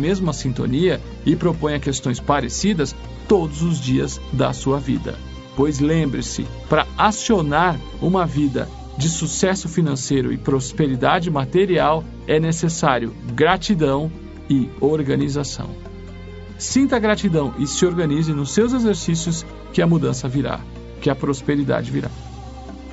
mesma sintonia e proponha questões parecidas todos os dias da sua vida. Pois lembre-se, para acionar uma vida de sucesso financeiro e prosperidade material, é necessário gratidão e organização. Sinta gratidão e se organize nos seus exercícios, que a mudança virá, que a prosperidade virá.